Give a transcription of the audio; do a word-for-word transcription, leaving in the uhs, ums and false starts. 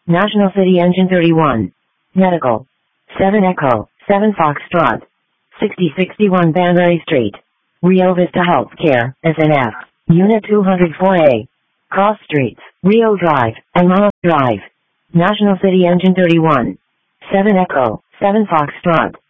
National City Engine thirty-one. Medical. seven Echo, seven Foxtrot. sixty sixty-one Banbury Street. Rio Vista Healthcare, S N F. Unit two oh four A. Cross Streets, Rio Drive, and Miles Drive. National City Engine thirty-one. seven Echo, seven Foxtrot.